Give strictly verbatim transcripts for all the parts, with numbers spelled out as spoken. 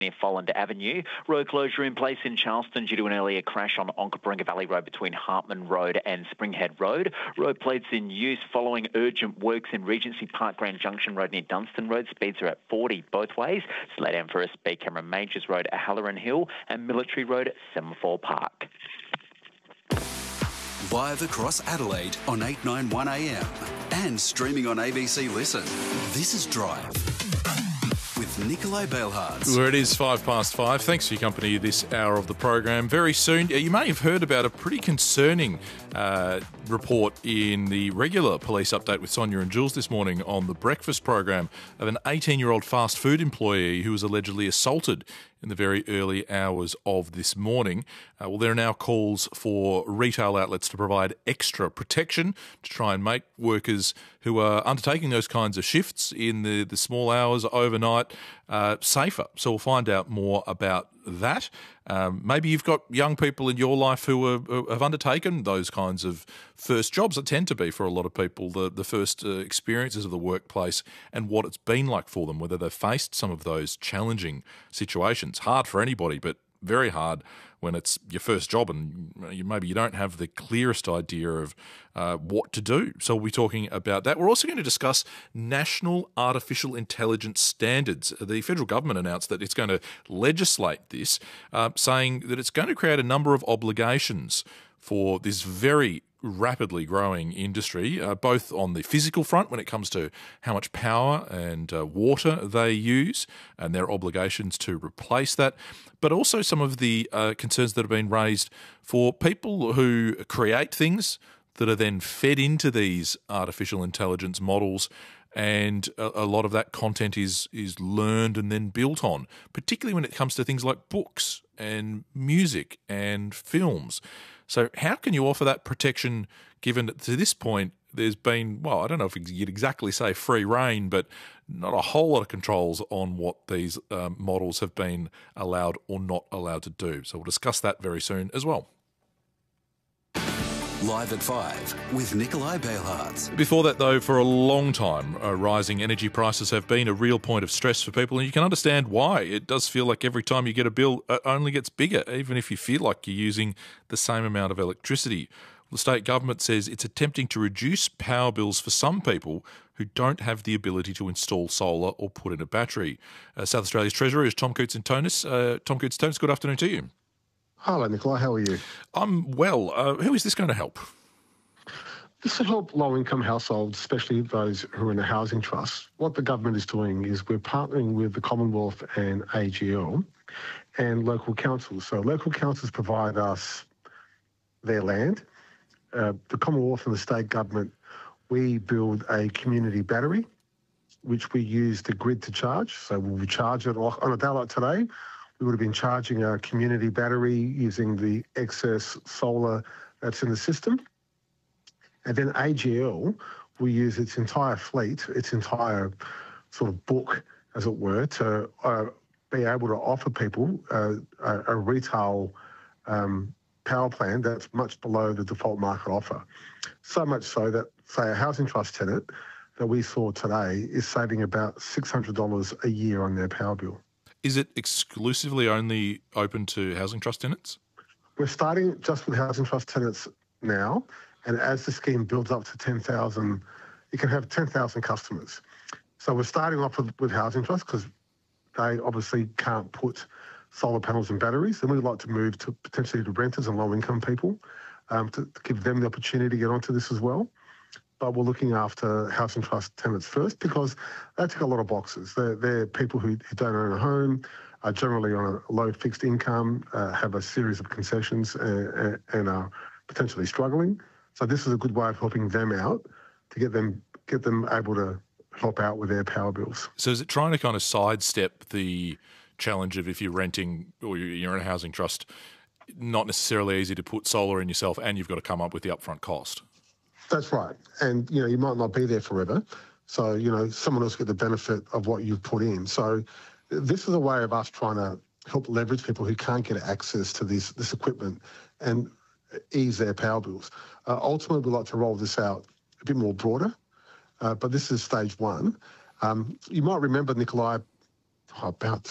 near Folland Avenue. Road closure in place in Charleston due to an earlier crash on Onkaparinga Valley Road between Hartman Road and Springhead Road. Road plates in use following urgent works in Regency Park Grand Junction Road near Dunstan Road. Speeds are at forty both ways. Slow down for a speed camera Majors Road at Halloran Hill and Military Road at Semaphore Park. Live across Adelaide on eight ninety-one A M and streaming on A B C Listen. This is Drive with Nikolai Bailhartz. Well, it is five past five. Thanks for your company this hour of the program. Very soon, you may have heard about a pretty concerning uh, report in the regular police update with Sonia and Jules this morning on the breakfast program of an eighteen-year-old fast food employee who was allegedly assaulted in the very early hours of this morning. Uh, well, there are now calls for retail outlets to provide extra protection to try and make workers who are undertaking those kinds of shifts in the, the small hours overnight uh, safer. So we'll find out more about that. Um, maybe you've got young people in your life who are, who have undertaken those kinds of first jobs. That tend to be for a lot of people the, the first uh, experiences of the workplace and what it's been like for them, whether they've faced some of those challenging situations. Hard for anybody, but very hard when it's your first job and you, maybe you don't have the clearest idea of uh, what to do. So we'll be talking about that. We're also going to discuss national artificial intelligence standards. The federal government announced that it's going to legislate this, uh, saying that it's going to create a number of obligations for this very rapidly growing industry, uh, both on the physical front when it comes to how much power and uh, water they use and their obligations to replace that, but also some of the uh, concerns that have been raised for people who create things that are then fed into these artificial intelligence models, and a, a lot of that content is is learned and then built on, particularly when it comes to things like books and music and films. So how can you offer that protection given that to this point there's been, well, I don't know if you'd exactly say free rein, but not a whole lot of controls on what these um, models have been allowed or not allowed to do. So we'll discuss that very soon as well. Live at five with Nikolai Bailhartz. Before that, though, for a long time, uh, rising energy prices have been a real point of stress for people, and you can understand why. It does feel like every time you get a bill, it only gets bigger, even if you feel like you're using the same amount of electricity. The state government says it's attempting to reduce power bills for some people who don't have the ability to install solar or put in a battery. Uh, South Australia's Treasurer is Tom Koutsantonis. Uh, Tom Koutsantonis, good afternoon to you. Hello, Nicola. How are you? I'm well. Uh, who is this going to help? This will help low-income households, especially those who are in a housing trust. What the government is doing is we're partnering with the Commonwealth and A G L and local councils. So local councils provide us their land. Uh, the Commonwealth and the state government, we build a community battery, which we use the grid to charge. So we'll charge it on a day like today. We would have been charging a community battery using the excess solar that's in the system. And then A G L will use its entire fleet, its entire sort of book, as it were, to uh, be able to offer people uh, a, a retail um, power plan that's much below the default market offer. So much so that, say, a housing trust tenant that we saw today is saving about six hundred dollars a year on their power bill. Is it exclusively only open to housing trust tenants? We're starting just with housing trust tenants now, and as the scheme builds up to ten thousand, you can have ten thousand customers. So we're starting off with, with housing trusts because they obviously can't put solar panels and batteries, and we'd like to move to potentially to renters and low-income people um, to, to give them the opportunity to get onto this as well. But we're looking after housing trust tenants first because they tick a lot of boxes. They're, they're people who, who don't own a home, are generally on a low fixed income, uh, have a series of concessions and, and are potentially struggling. So this is a good way of helping them out to get them get them able to help out with their power bills. So is it trying to kind of sidestep the challenge of if you're renting or you're in a housing trust, not necessarily easy to put solar in yourself and you've got to come up with the upfront cost? That's right. And, you know, you might not be there forever. So, you know, someone else get the benefit of what you've put in. So this is a way of us trying to help leverage people who can't get access to this, this equipment and ease their power bills. Uh, ultimately, we'd like to roll this out a bit more broader, uh, but this is stage one. Um, you might remember, Nikolai, about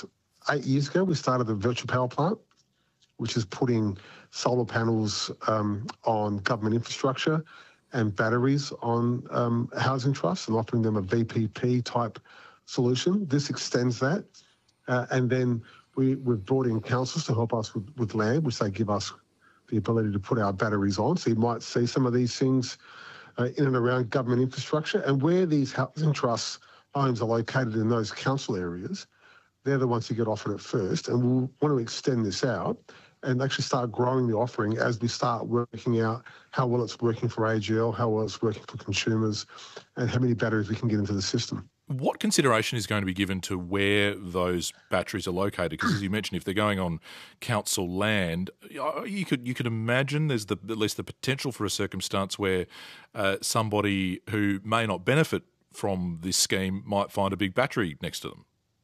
eight years ago, we started the virtual power plant, which is putting solar panels um, on government infrastructure and batteries on um, housing trusts and offering them a V P P type solution. This extends that. Uh, and then we, we've brought in councils to help us with, with land, which they give us the ability to put our batteries on. So you might see some of these things uh, in and around government infrastructure. And where these housing trusts homes are located in those council areas, they're the ones who get offered it first. And we'll want to extend this out and actually start growing the offering as we start working out how well it's working for A G L, how well it's working for consumers, and how many batteries we can get into the system. What consideration is going to be given to where those batteries are located? Because as you mentioned, if they're going on council land, you could you could imagine there's the, at least the potential for a circumstance where uh, somebody who may not benefit from this scheme might find a big battery next to them.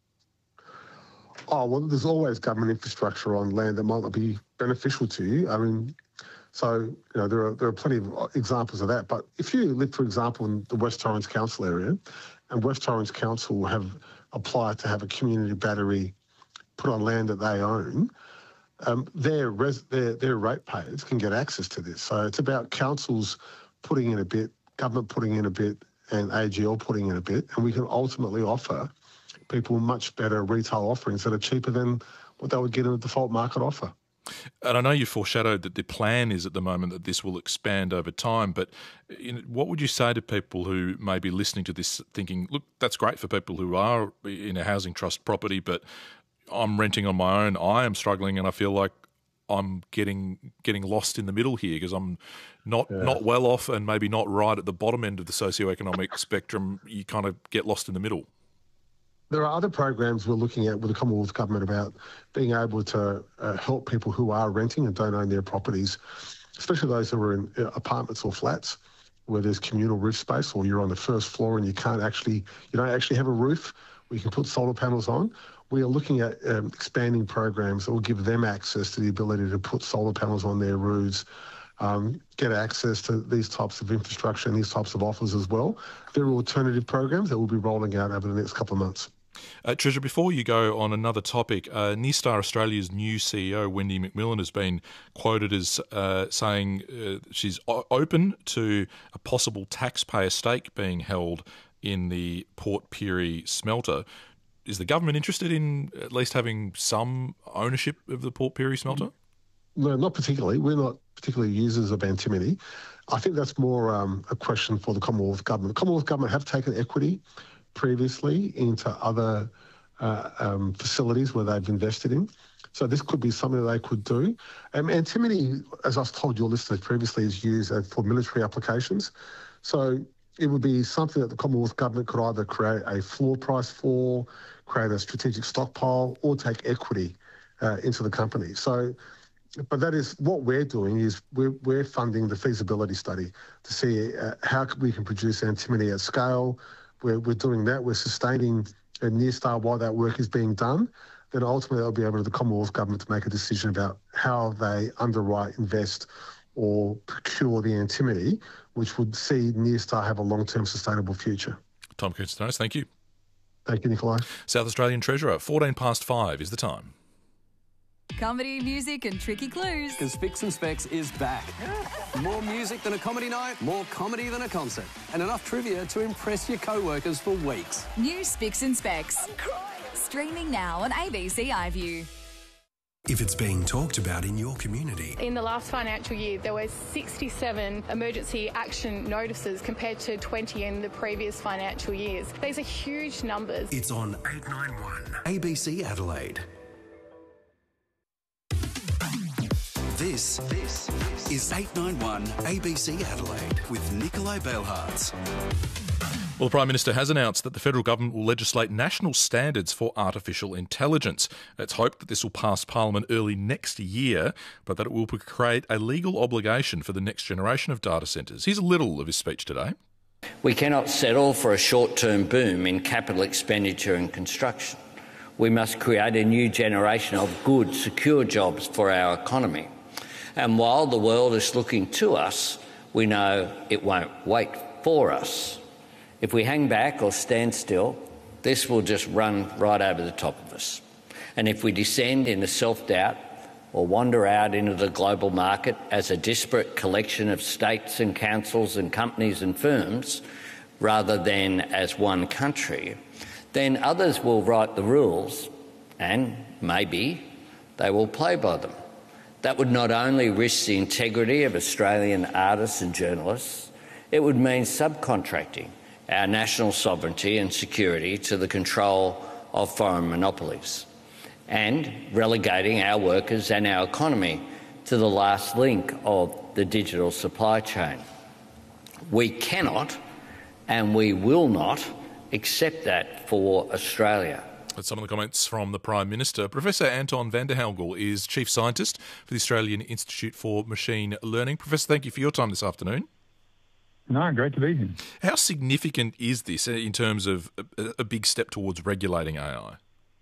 Oh, well, there's always government infrastructure on land that might not be beneficial to you. I mean, so, you know, there are there are plenty of examples of that. But if you live, for example, in the West Torrens Council area, and West Torrens Council have applied to have a community battery put on land that they own, um, their, res- their, their ratepayers can get access to this. So it's about councils putting in a bit, government putting in a bit, and A G L putting in a bit, and we can ultimately offer people much better retail offerings that are cheaper than what they would get in a default market offer. And I know you foreshadowed that the plan is at the moment that this will expand over time, but in, what would you say to people who may be listening to this thinking, look, that's great for people who are in a housing trust property, but I'm renting on my own, I am struggling and I feel like I'm getting getting lost in the middle here because I'm not, yeah. not well off and maybe not right at the bottom end of the socioeconomic spectrum. You kind of get lost in the middle. There are other programs we're looking at with the Commonwealth Government about being able to uh, help people who are renting and don't own their properties, especially those who are in uh, apartments or flats where there's communal roof space, or you're on the first floor and you can't actually, you don't actually have a roof where you can put solar panels on. We are looking at um, expanding programs that will give them access to the ability to put solar panels on their roofs, um, get access to these types of infrastructure and these types of offers as well. There are alternative programs that we'll be rolling out over the next couple of months. Uh, Treasurer, before you go on another topic, uh, Nearstar Australia's new C E O, Wendy McMillan, has been quoted as uh, saying uh, she's o- open to a possible taxpayer stake being held in the Port Pirie smelter. Is the government interested in at least having some ownership of the Port Pirie smelter? No, not particularly. We're not particularly users of antimony. I think that's more um, a question for the Commonwealth Government. The Commonwealth Government have taken equity previously into other uh, um, facilities where they've invested in. So this could be something that they could do. Um, antimony, as I've told your listeners previously, is used uh, for military applications. So it would be something that the Commonwealth Government could either create a floor price for, create a strategic stockpile, or take equity uh, into the company. So, but that is what we're doing is we're, we're funding the feasibility study to see uh, how we can produce antimony at scale. We're, we're doing that. We're sustaining a Nearstar while that work is being done. Then ultimately they'll be able to the Commonwealth Government to make a decision about how they underwrite, invest or procure the antimony, which would see Nearstar have a long-term sustainable future. Tom Koutsantos, thank you. Thank you, Nikolai. South Australian Treasurer, fourteen past five is the time. Comedy, music and tricky clues. Because Spicks and Specs is back. More music than a comedy night, more comedy than a concert, and enough trivia to impress your co-workers for weeks. New Spicks and Specs. Streaming now on A B C iView. If it's being talked about in your community. In the last financial year, there were sixty-seven emergency action notices compared to twenty in the previous financial years. These are huge numbers. It's on eight ninety-one A B C Adelaide. This, this is eight ninety-one A B C Adelaide with Nikolai Bailhartz. Well, the Prime Minister has announced that the federal government will legislate national standards for artificial intelligence. It's hoped that this will pass Parliament early next year, but that it will create a legal obligation for the next generation of data centres. Here's a little of his speech today. We cannot settle for a short-term boom in capital expenditure and construction. We must create a new generation of good, secure jobs for our economy. And while the world is looking to us, we know it won't wait for us. If we hang back or stand still, this will just run right over the top of us. And if we descend into self-doubt or wander out into the global market as a disparate collection of states and councils and companies and firms, rather than as one country, then others will write the rules and maybe they will play by them. That would not only risk the integrity of Australian artists and journalists, it would mean subcontracting our national sovereignty and security to the control of foreign monopolies and relegating our workers and our economy to the last link of the digital supply chain. We cannot and we will not accept that for Australia. That's some of the comments from the Prime Minister. Professor Anton van der Helgel is Chief Scientist for the Australian Institute for Machine Learning. Professor, thank you for your time this afternoon. No, great to be here. How significant is this in terms of a, a big step towards regulating A I?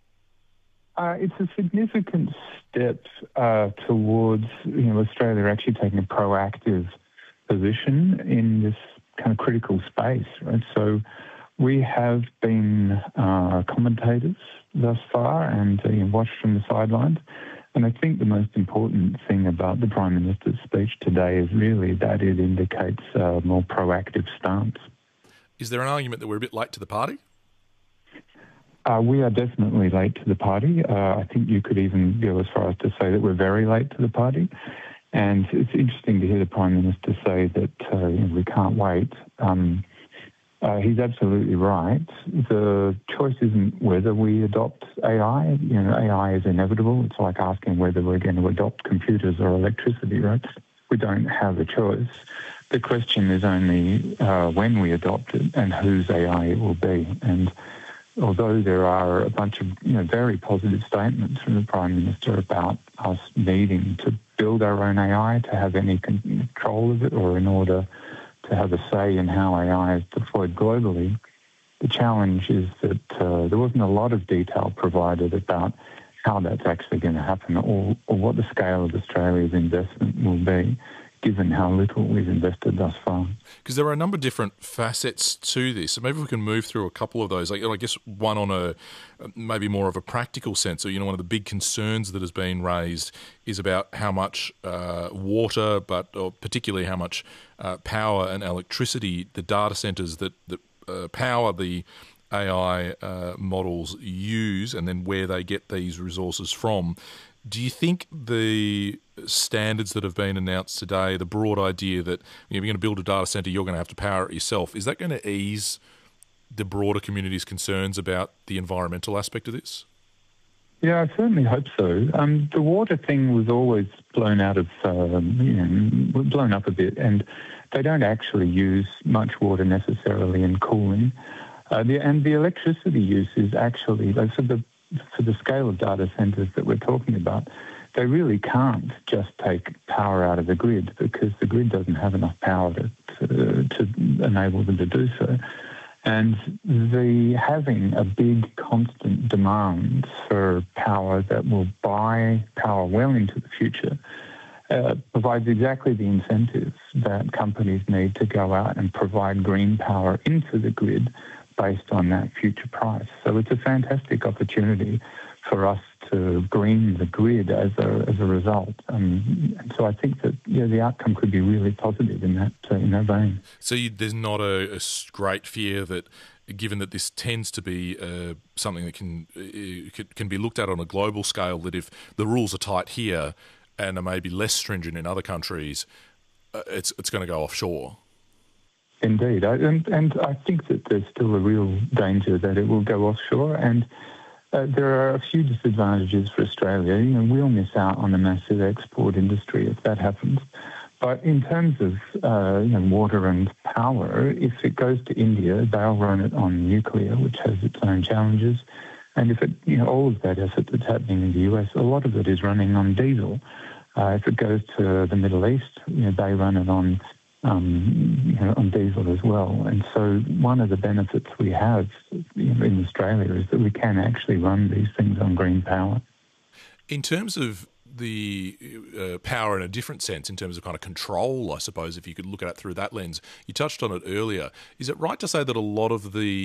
Uh, it's a significant step uh, towards, you know, Australia actually taking a proactive position in this kind of critical space, right? So we have been uh, commentators thus far and uh, you know, watched from the sidelines. And I think the most important thing about the Prime Minister's speech today is really that it indicates a more proactive stance. Is there an argument that we're a bit late to the party? Uh, we are definitely late to the party. Uh, I think you could even go as far as to say that we're very late to the party. And it's interesting to hear the Prime Minister say that uh, you know, we can't wait. Um, uh, he's absolutely right. The choice isn't whether we adopt A I. You know, A I is inevitable. It's like asking whether we're going to adopt computers or electricity, right? We don't have a choice. The question is only uh, when we adopt it and whose A I it will be. And although there are a bunch of you know, very positive statements from the Prime Minister about us needing to build our own A I to have any control of it or in order to have a say in how A I is deployed globally, the challenge is that uh, there wasn't a lot of detail provided about how that's actually going to happen or, or what the scale of Australia's investment will be, given how little we've invested thus far. Because there are a number of different facets to this. So maybe we can move through a couple of those. Like, I guess one on a maybe more of a practical sense. So, you know, one of the big concerns that has been raised is about how much uh, water, but or particularly how much uh, power and electricity the data centres that, that uh, power the A I uh, models use, and then where they get these resources from. Do you think the standards that have been announced today, the broad idea that you know, you're going to build a data centre, you're going to have to power it yourself, is that going to ease the broader community's concerns about the environmental aspect of this? Yeah, I certainly hope so. Um, the water thing was always blown out of, um, you know, blown up a bit, and they don't actually use much water necessarily in cooling. Uh, the, and the electricity use is actually, like, so the for the scale of data centres that we're talking about, they really can't just take power out of the grid because the grid doesn't have enough power to, to, to enable them to do so. And the having a big constant demand for power that will buy power well into the future uh, provides exactly the incentives that companies need to go out and provide green power into the grid based on that future price. So it's a fantastic opportunity for us to green the grid as a as a result. Um, and so I think that yeah, the outcome could be really positive in that uh, in that vein. So you, there's not a, a great fear that, given that this tends to be uh, something that can uh, can be looked at on a global scale, that if the rules are tight here and are maybe less stringent in other countries, uh, it's it's going to go offshore. Indeed, I, and, and I think that there's still a real danger that it will go offshore, and uh, there are a few disadvantages for Australia. You know, we'll miss out on a massive export industry if that happens. But in terms of uh, you know, water and power, if it goes to India, they'll run it on nuclear, which has its own challenges. And if it, you know, all of that effort that's happening in the U S, a lot of it is running on diesel. Uh, if it goes to the Middle East, you know, they run it on Um, you know, on diesel as well. And so one of the benefits we have you know, in Australia is that we can actually run these things on green power. In terms of the uh, power in a different sense, in terms of kind of control, I suppose, if you could look at it through that lens, you touched on it earlier. Is it right to say that a lot of the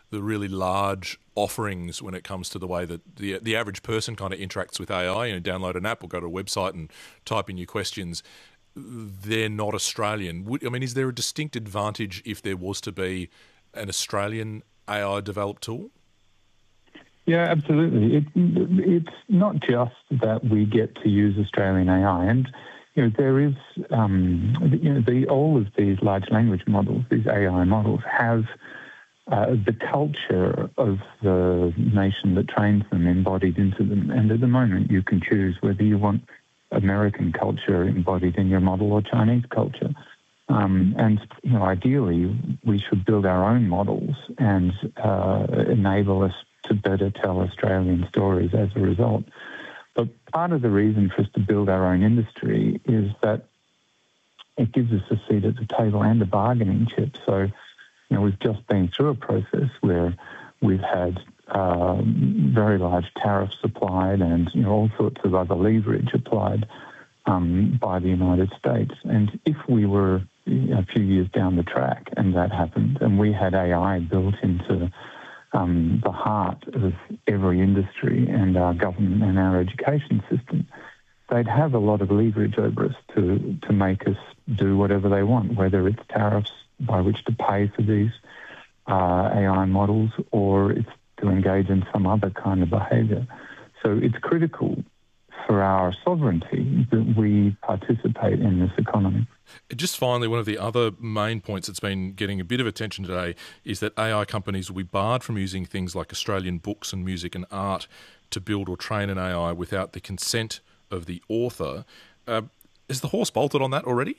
the really large offerings when it comes to the way that the the average person kind of interacts with A I. You know, download an app or go to a website and type in your questions. They're not Australian. Would, I mean, is there a distinct advantage if there was to be an Australian A I developed tool? Yeah, absolutely. It, it's not just that we get to use Australian A I, and you know there is, um, you know, the, all of these large language models, these A I models, have uh, the culture of the nation that trains them embodied into them. And at the moment, you can choose whether you want American culture embodied in your model or Chinese culture. Um, and you know, ideally, we should build our own models and uh, enable us to better tell Australian stories as a result. But part of the reason for us to build our own industry is that it gives us a seat at the table and a bargaining chip. So, you know, we've just been through a process where we've had uh, very large tariffs applied and, you know, all sorts of other leverage applied um, by the United States. And if we were a few years down the track and that happened and we had A I built into Um, the heart of every industry and our government and our education system, they'd have a lot of leverage over us to, to make us do whatever they want, whether it's tariffs by which to pay for these uh, A I models or it's to engage in some other kind of behaviour. So it's critical for our sovereignty that we participate in this economy. Just finally, one of the other main points that's been getting a bit of attention today is that A I companies will be barred from using things like Australian books and music and art to build or train an A I without the consent of the author. Uh, is the horse bolted on that already?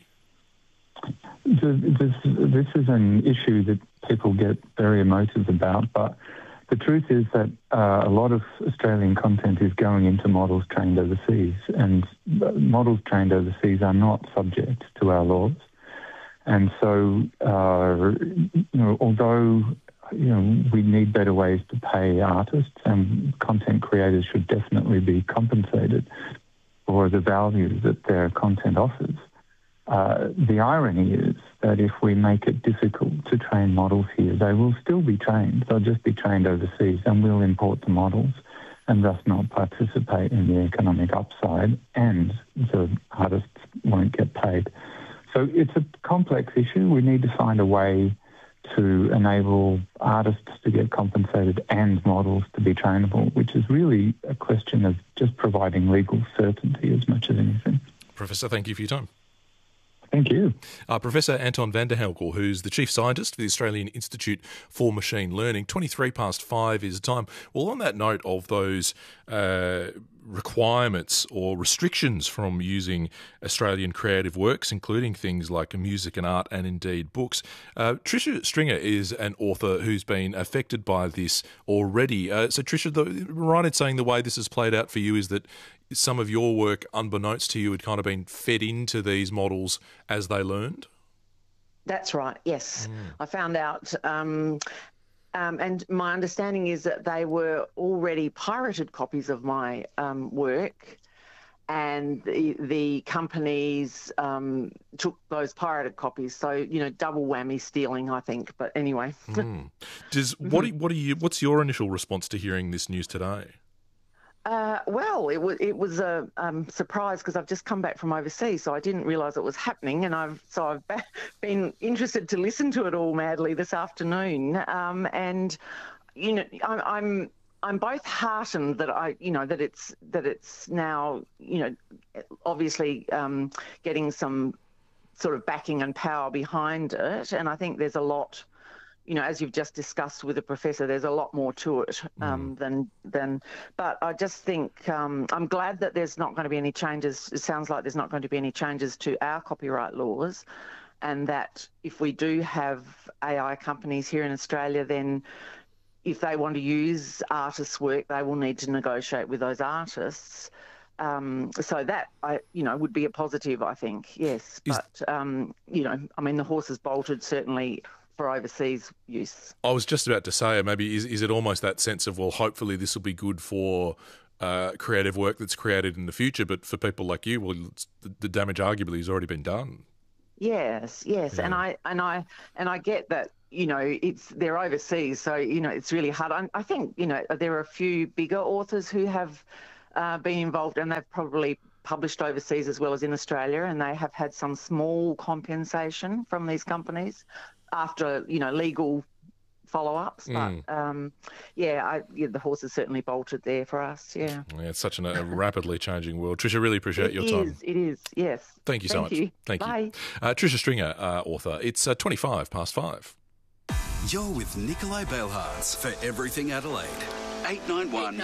This, this is an issue that people get very emotive about, but the truth is that uh, a lot of Australian content is going into models trained overseas, and models trained overseas are not subject to our laws. And so, uh, you know, although you know we need better ways to pay artists, and content creators should definitely be compensated for the value that their content offers. Uh, the irony is that if we make it difficult to train models here, they will still be trained. They'll just be trained overseas and we'll import the models and thus not participate in the economic upside, and the artists won't get paid. So it's a complex issue. We need to find a way to enable artists to get compensated and models to be trainable, which is really a question of just providing legal certainty as much as anything. Professor, thank you for your time. Thank you. Uh, Professor Anton van der Helkel, who's the Chief Scientist for the Australian Institute for Machine Learning. twenty-three past five is the time. Well, on that note of those uh, requirements or restrictions from using Australian creative works, including things like music and art and indeed books, uh, Tricia Stringer is an author who's been affected by this already. Uh, so, Tricia, the, right in saying the way this has played out for you is that some of your work, unbeknownst to you, had kind of been fed into these models as they learned? That's right, yes. Mm. I found out, um, um, and my understanding is that they were already pirated copies of my um, work, and the, the companies um, took those pirated copies. So, you know, double whammy stealing, I think. But anyway. Mm. Does what? Do, what do you? What's your initial response to hearing this news today? Uh, well, it was it was a um, surprise because I've just come back from overseas, so I didn't realise it was happening, and I've so I've ba- been interested to listen to it all madly this afternoon. Um, and you know, I'm I'm I'm both heartened that I you know that it's that it's now you know obviously um, getting some sort of backing and power behind it, and I think there's a lot. You know, as you've just discussed with the professor, there's a lot more to it um, mm. than than. But I just think um, I'm glad that there's not going to be any changes. It sounds like there's not going to be any changes to our copyright laws, and that if we do have A I companies here in Australia, then if they want to use artists' work, they will need to negotiate with those artists. Um, so that I, you know, would be a positive. I think yes, Is... but um, you know, I mean, the horse is bolted certainly for overseas use. I was just about to say, maybe is is it almost that sense of, well, hopefully this will be good for uh, creative work that's created in the future, but for people like you, well, it's, the, the damage arguably has already been done. Yes, yes, yeah. and I and I and I get that you know, it's they're overseas, so, you know, it's really hard. I, I think, you know, there are a few bigger authors who have uh, been involved, and they've probably published overseas as well as in Australia, and they have had some small compensation from these companies after, you know, legal follow-ups. Mm. But, um, yeah, I, yeah, the horse has certainly bolted there for us, yeah. Yeah, it's such an, a rapidly changing world. Tricia, really appreciate it your is, time. It is, yes. Thank you so Thank much. You. Thank Bye. you. Uh, Tricia Stringer, uh, author. It's uh, twenty-five past five. You're with Nicolai Balehards for Everything Adelaide. eight nine one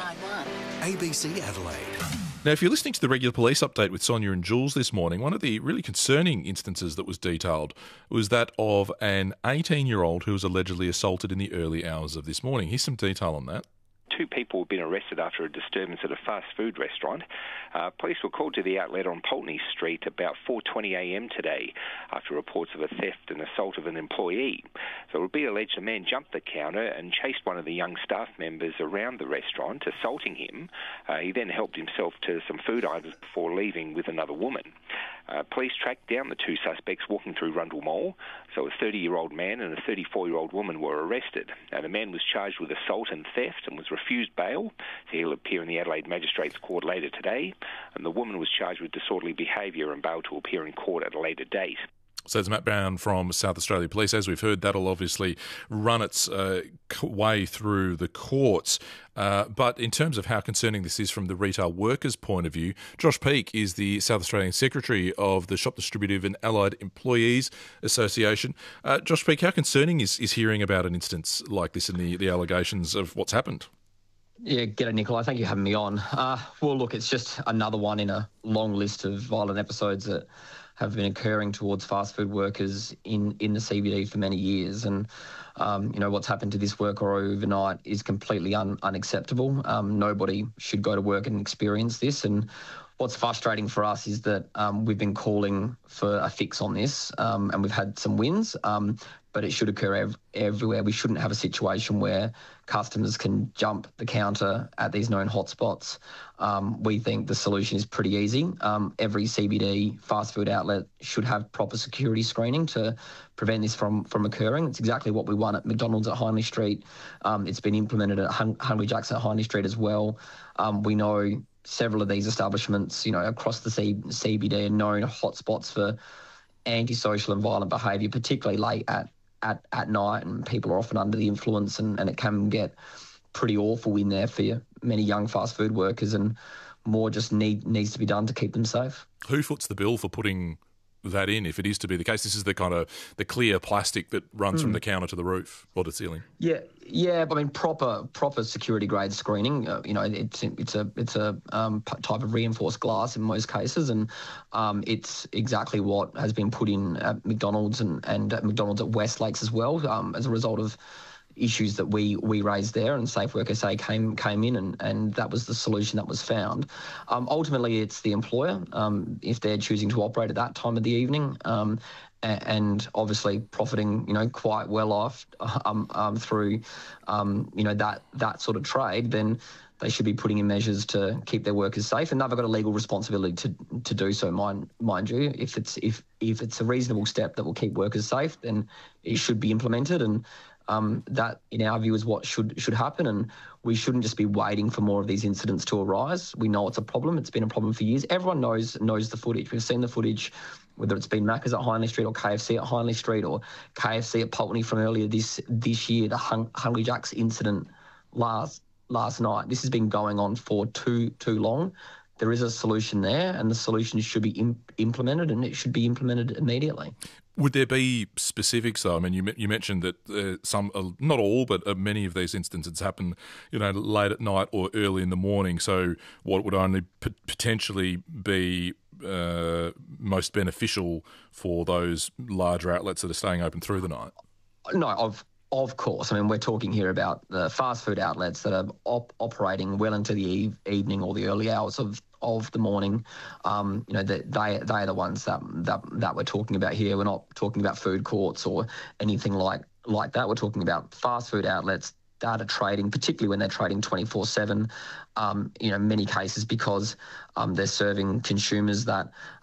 A B C Adelaide. Now, if you're listening to the regular police update with Sonia and Jules this morning, one of the really concerning instances that was detailed was that of an eighteen-year-old who was allegedly assaulted in the early hours of this morning. Here's some detail on that. Two people have been arrested after a disturbance at a fast food restaurant. Uh, police were called to the outlet on Pulteney Street about four twenty a m today after reports of a theft and assault of an employee. So it would be alleged a man jumped the counter and chased one of the young staff members around the restaurant, assaulting him. Uh, he then helped himself to some food items before leaving with another woman. Uh, police tracked down the two suspects walking through Rundle Mall. So a thirty-year-old man and a thirty-four-year-old woman were arrested. Now, the man was charged with assault and theft and was refused bail. So he'll appear in the Adelaide Magistrates Court later today. And the woman was charged with disorderly behaviour and bailed to appear in court at a later date. So it's Matt Brown from South Australia Police. As we've heard, that'll obviously run its uh, way through the courts. Uh, but in terms of how concerning this is from the retail workers' point of view, Josh Peake is the South Australian Secretary of the Shop Distributive and Allied Employees Association. Uh, Josh Peake, how concerning is, is hearing about an instance like this and the, the allegations of what's happened? Yeah, g'day, Nicola. Thank you for having me on. Uh, well, look, it's just another one in a long list of violent episodes that have been occurring towards fast food workers in, in the C B D for many years. And, um, you know, what's happened to this worker overnight is completely un- unacceptable. Um, nobody should go to work and experience this. And what's frustrating for us is that um, we've been calling for a fix on this, um, and we've had some wins, um, but it should occur ev- everywhere. We shouldn't have a situation where customers can jump the counter at these known hotspots. Um, we think the solution is pretty easy. Um, every C B D fast food outlet should have proper security screening to prevent this from, from occurring. It's exactly what we want at McDonald's at Hindley Street. Um, it's been implemented at Hun- Hungry Jack's at Hindley Street as well. Um, we know several of these establishments, you know, across the C- CBD are known hotspots for antisocial and violent behaviour, particularly late at, at, at night, and people are often under the influence, and, and it can get pretty awful in there for many young fast food workers, and more just need needs to be done to keep them safe. Who foots the bill for putting that in, if it is to be the case? This is the kind of the clear plastic that runs mm. from the counter to the roof or the ceiling. Yeah, yeah. I mean, proper proper security grade screening. Uh, you know, it's it's a it's a um, type of reinforced glass in most cases, and um, it's exactly what has been put in at McDonald's and and at McDonald's at West Lakes as well, um, as a result of issues that we we raised there, and Safe Work S A came came in, and, and that was the solution that was found. Um, ultimately, it's the employer, um, if they're choosing to operate at that time of the evening, um, and, and obviously profiting, you know, quite well off um, um, through, um, you know, that that sort of trade, then they should be putting in measures to keep their workers safe, and they've got a legal responsibility to to do so. Mind mind you, if it's if if it's a reasonable step that will keep workers safe, then it should be implemented, and Um, that, in our view, is what should should happen, and we shouldn't just be waiting for more of these incidents to arise. We know it's a problem. It's been a problem for years. Everyone knows knows the footage. We've seen the footage, whether it's been Macca's at Hindley Street or K F C at Hindley Street or K F C at Pulteney from earlier this this year, the Hung- Hungry Jack's incident last last night. This has been going on for too too long. There is a solution there, and the solution should be imp- implemented, and it should be implemented immediately. Would there be specifics, though? I mean, you you mentioned that uh, some, uh, not all, but uh, many of these instances happen, you know, late at night or early in the morning. So, what would only p- potentially be uh, most beneficial for those larger outlets that are staying open through the night? No, of of course. I mean, we're talking here about the fast food outlets that are op- operating well into the eve- evening or the early hours of. of the morning. Um, you know, they, they they are the ones that, that that we're talking about here. We're not talking about food courts or anything like like that. We're talking about fast food outlets that are trading, particularly when they're trading twenty-four seven, um, you know, many cases because um, they're serving consumers that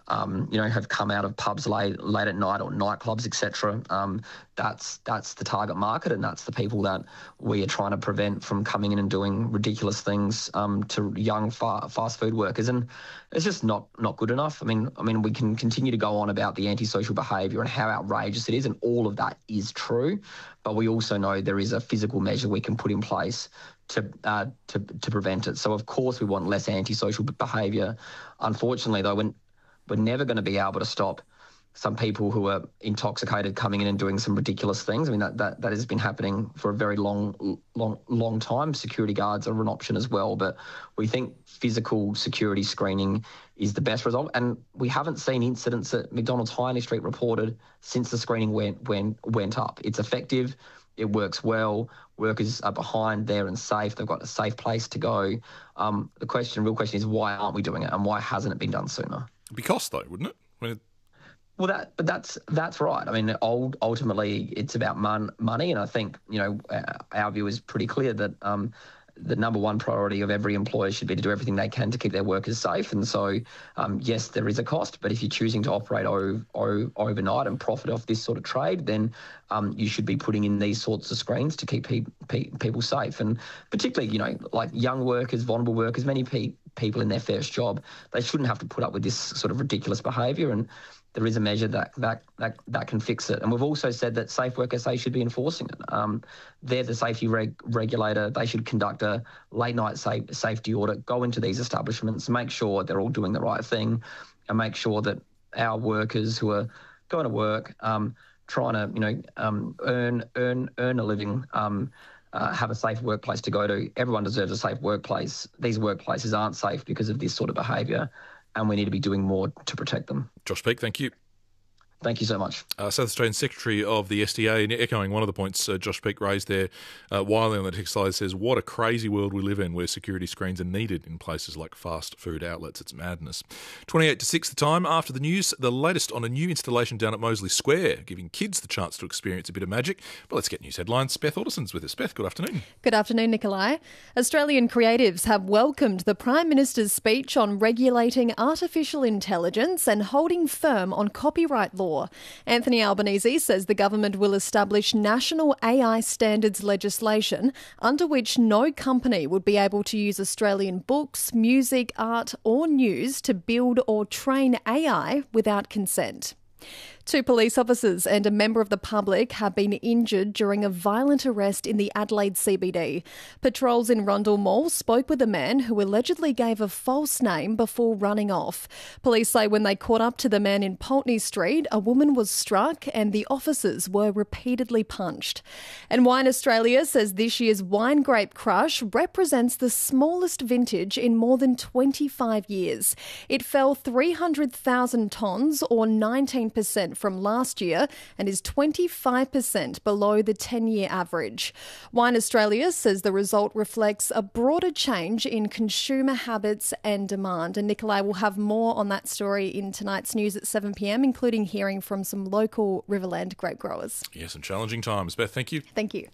um, you know, have come out of pubs late late at night or nightclubs, et cetera. Um, that's that's the target market, and that's the people that we are trying to prevent from coming in and doing ridiculous things um, to young fa- fast food workers, and it's just not not good enough. I mean, I mean, we can continue to go on about the antisocial behaviour and how outrageous it is, and all of that is true, but we also know there is a physical measure we can put in place to uh, to to prevent it. So of course we want less antisocial behaviour. Unfortunately, though, we're, we're never going to be able to stop some people who are intoxicated coming in and doing some ridiculous things. I mean, that, that, that has been happening for a very long, long, long time. Security guards are an option as well, but we think physical security screening is the best result. And we haven't seen incidents at McDonald's High Street reported since the screening went, went, went up. It's effective. It works well. Workers are behind there and safe. They've got a safe place to go. Um, the question, real question is, why aren't we doing it, and why hasn't it been done sooner? It'd be cost, though, wouldn't it? When it... Well, that, but that's that's right. I mean, old, ultimately, it's about mon- money, and I think, you know, our view is pretty clear that um, the number one priority of every employer should be to do everything they can to keep their workers safe. And so, um, yes, there is a cost, but if you're choosing to operate o- o- overnight and profit off this sort of trade, then um, you should be putting in these sorts of screens to keep pe- pe- people safe. And particularly, you know, like young workers, vulnerable workers, many pe- people in their first job, they shouldn't have to put up with this sort of ridiculous behaviour. And there is a measure that that that, that can fix it. And we've also said that Safe Work S A should be enforcing it. Um, they're the safety reg- regulator. They should conduct a late-night safe, safety audit, go into these establishments, make sure they're all doing the right thing, and make sure that our workers who are going to work, um, trying to, you know, um, earn earn earn a living, um, uh, have a safe workplace to go to. Everyone deserves a safe workplace. These workplaces aren't safe because of this sort of behaviour, and we need to be doing more to protect them. Josh Peake, thank you. Thank you so much. Uh, South Australian Secretary of the S D A, and echoing one of the points uh, Josh Peake raised there, uh, Wiley on the text line says, what a crazy world we live in where security screens are needed in places like fast food outlets. It's madness. twenty-eight to six the time. After the news, the latest on a new installation down at Moseley Square, giving kids the chance to experience a bit of magic. But let's get news headlines. Beth Alderson's with us. Beth, good afternoon. Good afternoon, Nikolai. Australian creatives have welcomed the Prime Minister's speech on regulating artificial intelligence and holding firm on copyright law. Anthony Anthony Albanese says the government will establish national A I standards legislation under which no company would be able to use Australian books, music, art or news to build or train A I without consent. Two police officers and a member of the public have been injured during a violent arrest in the Adelaide C B D. Patrols in Rundle Mall spoke with a man who allegedly gave a false name before running off. Police say when they caught up to the man in Pulteney Street, a woman was struck and the officers were repeatedly punched. And Wine Australia says this year's Wine Grape Crush represents the smallest vintage in more than twenty-five years. It fell three hundred thousand tonnes or nineteen percent from last year and is twenty-five percent below the ten-year average. Wine Australia says the result reflects a broader change in consumer habits and demand. And Nikolai will have more on that story in tonight's news at seven p.m, including hearing from some local Riverland grape growers. Yes, and challenging times. Beth, thank you. Thank you.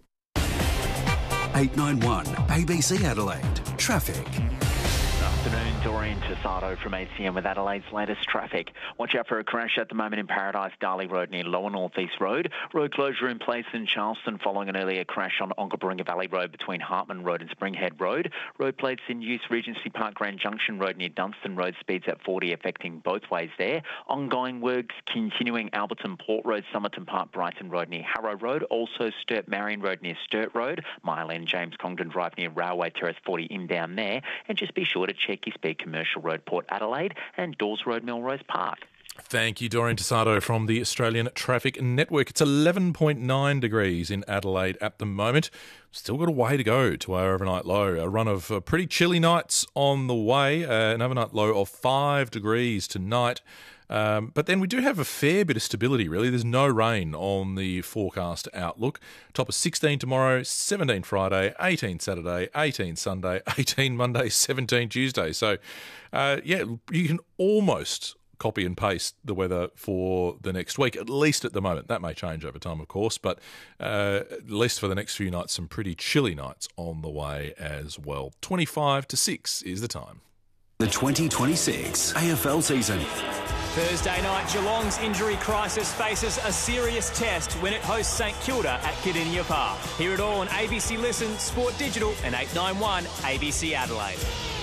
eight nine one A B C Adelaide. Traffic. Afternoon, Dorian Tassado from A C M with Adelaide's latest traffic. Watch out for a crash at the moment in Paradise Darley Road near Lower North East Road. Road closure in place in Charleston following an earlier crash on Onkaparinga Valley Road between Hartman Road and Springhead Road. Road plates in use Regency Park Grand Junction Road near Dunstan Road, speeds at forty affecting both ways there. Ongoing works continuing Alberton Port Road, Somerton Park Brighton Road near Harrow Road. Also Sturt Marion Road near Sturt Road. Mile End James Congdon Drive near Railway Terrace forty inbound there. And just be sure to check your speed Commercial Road, Port Adelaide, and Dawes Road, Melrose Park. Thank you, Dorian Tassado from the Australian Traffic Network. It's eleven point nine degrees in Adelaide at the moment. Still got a way to go to our overnight low. A run of uh, pretty chilly nights on the way. Uh, an overnight low of five degrees tonight. Um, but then we do have a fair bit of stability, really. There's no rain on the forecast outlook. Top of sixteen tomorrow, seventeen Friday, eighteen Saturday, eighteen Sunday, eighteen Monday, seventeen Tuesday. So, uh, yeah, you can almost copy and paste the weather for the next week, at least at the moment. That may change over time, of course, but uh, at least for the next few nights, some pretty chilly nights on the way as well. twenty-five to six is the time. The twenty twenty-six A F L season. Thursday night, Geelong's injury crisis faces a serious test when it hosts St Kilda at Kardinia Park. Hear it all on A B C Listen, Sport Digital and eight nine one A B C Adelaide.